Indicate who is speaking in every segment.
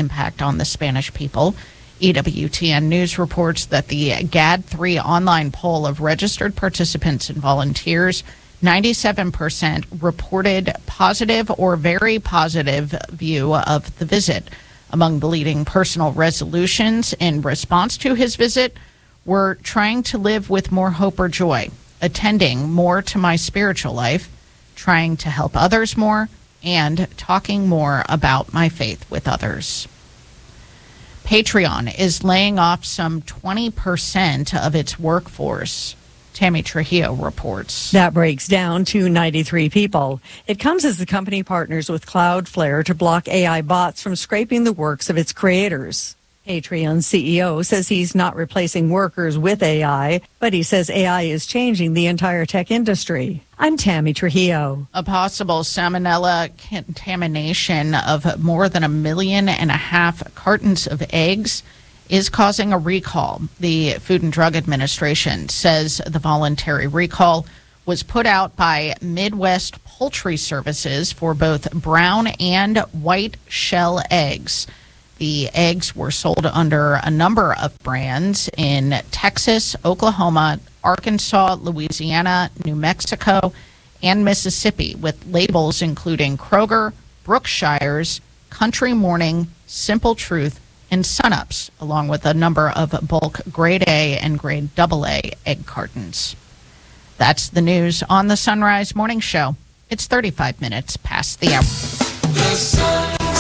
Speaker 1: impact on the Spanish people. EWTN News reports that the GAD3 online poll of registered participants and volunteers, 97% reported positive or very positive view of the visit. Among the leading personal resolutions in response to his visit were trying to live with more hope or joy, attending more to my spiritual life, trying to help others more, and talking more about my faith with others. Patreon is laying off some 20% of its workforce. Tammy Trujillo reports.
Speaker 2: That breaks down to 93 people. It comes as the company partners with Cloudflare to block AI bots from scraping the works of its creators. Patreon's CEO says he's not replacing workers with AI, but he says AI is changing the entire tech industry. I'm Tammy Trujillo.
Speaker 1: A possible salmonella contamination of more than 1.5 million cartons of eggs is causing a recall. The Food and Drug Administration says the voluntary recall was put out by Midwest Poultry Services for both brown and white shell eggs. The eggs were sold under a number of brands in Texas, Oklahoma, Arkansas, Louisiana, New Mexico, and Mississippi, with labels including Kroger, Brookshire's, Country Morning, Simple Truth, and Sunups, along with a number of bulk grade A and grade AA egg cartons. That's the news on the Sunrise Morning Show. It's 35 minutes past the hour.
Speaker 3: The Sunrise Morning Show.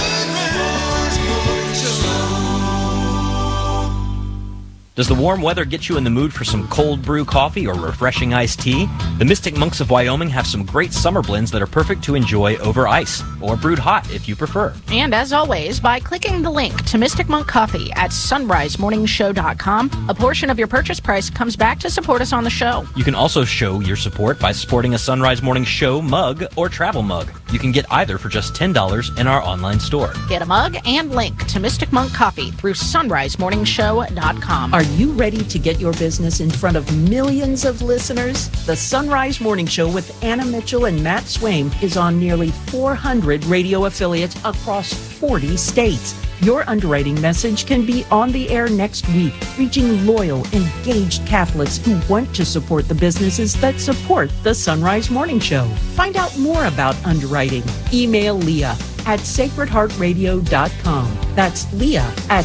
Speaker 4: Does the warm weather get you in the mood for some cold brew coffee or refreshing iced tea? The Mystic Monks of Wyoming have some great summer blends that are perfect to enjoy over ice, or brewed hot if you prefer.
Speaker 1: And as always, by clicking the link to Mystic Monk Coffee at sunrisemorningshow.com, a portion of your purchase price comes back to support us on the show.
Speaker 4: You can also show your support by supporting a Sunrise Morning Show mug or travel mug. You can get either for just $10 in our online store.
Speaker 1: Get a mug and link to Mystic Monk Coffee through sunrisemorningshow.com.
Speaker 5: Are you ready to get your business in front of millions of listeners? The Sunrise Morning Show with Anna Mitchell and Matt Swaim is on nearly 400 radio affiliates across 40 states. Your underwriting message can be on the air next week, reaching loyal, engaged Catholics who want to support the businesses that support the Sunrise Morning Show. Find out more about underwriting. Email Leah at sacredheartradio.com. That's Leah at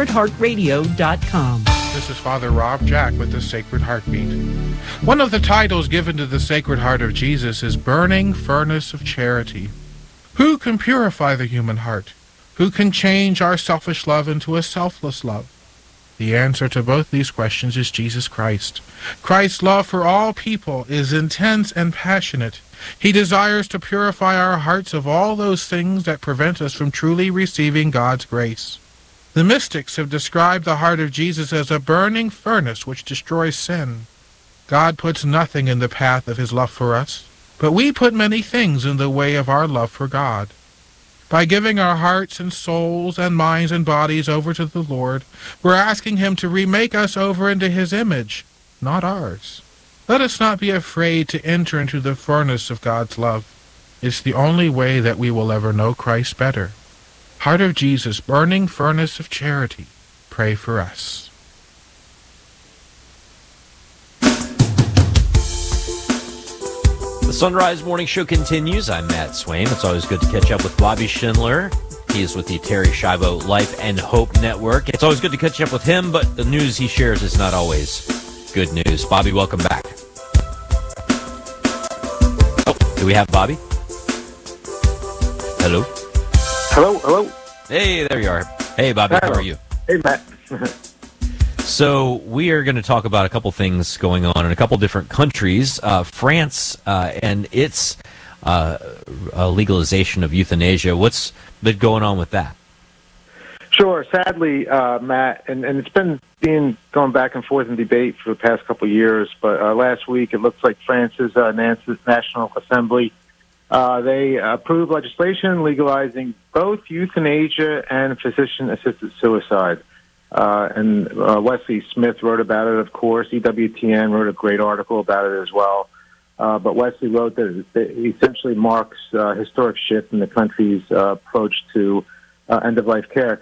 Speaker 5: sacredheartradio.com.
Speaker 6: This is Father Rob Jack with the Sacred Heartbeat. One of the titles given to the Sacred Heart of Jesus is Burning Furnace of Charity. Who can purify the human heart? Who can change our selfish love into a selfless love? The answer to both these questions is Jesus Christ. Christ's love for all people is intense and passionate. He desires to purify our hearts of all those things that prevent us from truly receiving God's grace. The mystics have described the heart of Jesus as a burning furnace which destroys sin. God puts nothing in the path of his love for us, but we put many things in the way of our love for God. By giving our hearts and souls and minds and bodies over to the Lord, we're asking him to remake us over into his image, not ours. Let us not be afraid to enter into the furnace of God's love. It's the only way that we will ever know Christ better. Heart of Jesus, burning furnace of charity, pray for us.
Speaker 4: The Sunrise Morning Show continues. I'm Matt Swaim. It's always good to catch up with Bobby Schindler. He is with the Terry Schiavo Life and Hope Network. It's always good to catch up with him, but the news he shares is not always good news. Bobby, welcome back. Oh, do we have Bobby? Hello?
Speaker 7: Hello.
Speaker 4: Hey, there you are. Hey, Bobby, how are you?
Speaker 7: Hey, Matt.
Speaker 4: So we are going to talk about a couple things going on in a couple different countries. France and its legalization of euthanasia. What's been going on with that?
Speaker 7: Sure. Sadly, Matt, and it's been going back and forth in debate for the past couple of years, but last week it looks like France's National Assembly, they approved legislation legalizing both euthanasia and physician-assisted suicide. And Wesley Smith wrote about it, of course. EWTN wrote a great article about it as well. But Wesley wrote that it essentially marks a historic shift in the country's approach to end-of-life care.